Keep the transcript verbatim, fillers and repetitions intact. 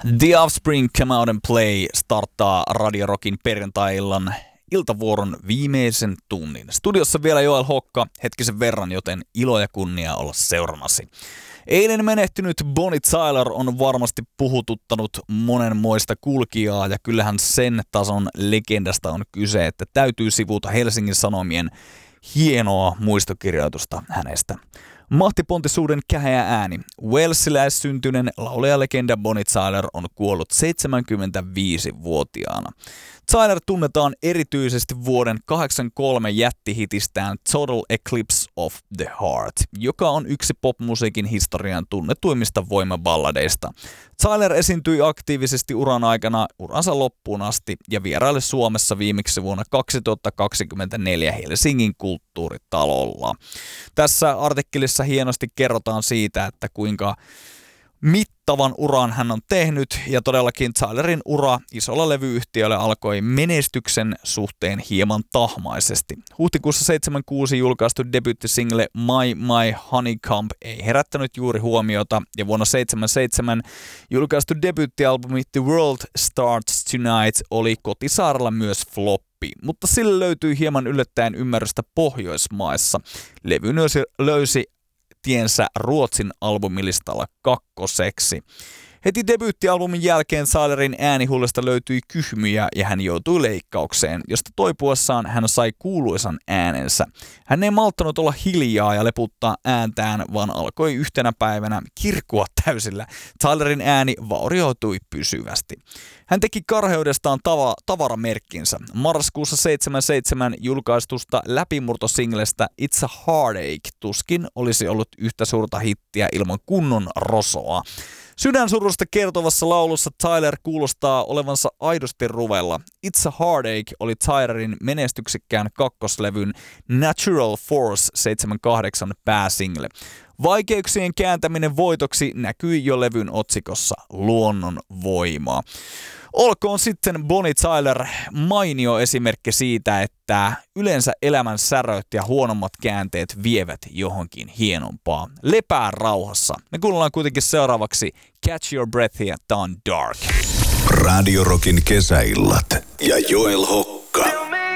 The Offspring Come Out and Play starttaa Radio Rockin perjantai-illan iltavuoron viimeisen tunnin. Studiossa vielä Joel Hokka hetkisen verran, joten ilo ja kunnia olla seurannasi. Eilen menehtynyt Bonnie Tyler on varmasti puhututtanut monenmoista kulkijaa, ja kyllähän sen tason legendasta on kyse, että täytyy sivuta Helsingin Sanomien hienoa muistokirjoitusta hänestä. Mahtipontisuuden käheä ääni. Walesiläissyntyinen laulajalegenda Bonnie Tyler on kuollut seitsemänkymmentäviisivuotiaana. Tyler tunnetaan erityisesti vuoden kahdeksankymmentäkolme jättihitistään Total Eclipse of the Heart, joka on yksi popmusiikin historian tunnetuimmista voimaballadeista. Tyler esiintyi aktiivisesti uran aikana uransa loppuun asti ja vieraili Suomessa viimeksi vuonna kaksituhattakaksikymmentäneljä Helsingin kulttuuritalolla. Tässä artikkelissa hienosti kerrotaan siitä, että kuinka mittavan uran hän on tehnyt, ja todellakin Tylerin ura isolla levyyhtiöllä alkoi menestyksen suhteen hieman tahmaisesti. Huhtikuussa seitsemänkymmentäkuusi julkaistu debyyttisingle My My Honeycomb ei herättänyt juuri huomiota, ja vuonna seitsemänkymmentäseitsemän julkaistu debyyttialbumi The World Starts Tonight oli kotisaarella myös floppi, mutta sille löytyi hieman yllättäen ymmärrystä Pohjoismaissa. Levy löysi tiensä Ruotsin albumilistalla kakkoseksi. Heti debyyttialbumin jälkeen Tylerin äänihullesta löytyi kyhmyjä ja hän joutui leikkaukseen, josta toipuessaan hän sai kuuluisan äänensä. Hän ei malttanut olla hiljaa ja leputtaa ääntään, vaan alkoi yhtenä päivänä kirkua täysillä. Tylerin ääni vaurioitui pysyvästi. Hän teki karheudestaan tava- tavaramerkkinsä. Marraskuussa seitsemänkymmentäseitsemän julkaistusta läpimurtosinglestä It's a Heartache tuskin olisi ollut yhtä suurta hittiä ilman kunnon rosoa. Sydänsurusta kertovassa laulussa Tyler kuulostaa olevansa aidosti ruvella. It's a Heartache oli Tylerin menestyksekkään kakkoslevyn Natural Force seitsemänkymmentäkahdeksan pääsingle. Vaikeuksien kääntäminen voitoksi näkyi jo levyn otsikossa Luonnon voimaa. Olkoon sitten Bonnie Tyler mainio esimerkki siitä, että yleensä elämän säröt ja huonommat käänteet vievät johonkin hienompaa. Lepää rauhassa. Me kuullaan kuitenkin seuraavaksi Catch Your Breath ja Done Dark. Radio Rockin kesäillat ja Joel Hokka.